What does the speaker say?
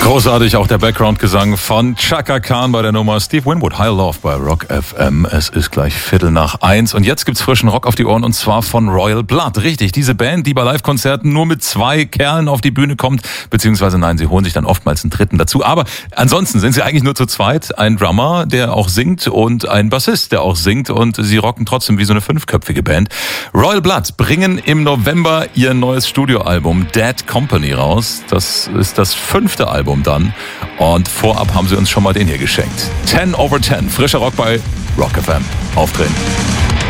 Großartig auch der Background-Gesang von Chaka Khan bei der Nummer Steve Winwood. High Love bei Rock FM. Es ist gleich 1:15 und jetzt gibt's frischen Rock auf die Ohren und zwar von Royal Blood. Richtig, diese Band, die bei Live-Konzerten nur mit 2 Kerlen auf die Bühne kommt, beziehungsweise nein, sie holen sich dann oftmals einen dritten dazu. Aber ansonsten sind sie eigentlich nur zu zweit. Ein Drummer, der auch singt und ein Bassist, der auch singt und sie rocken trotzdem wie so eine 5-köpfige Band. Royal Blood bringen im November ihr neues Studioalbum Dead Company raus. Das ist das 5. Album dann. Und vorab haben sie uns schon mal den hier geschenkt. 10/10, frischer Rock bei Rock FM. Aufdrehen.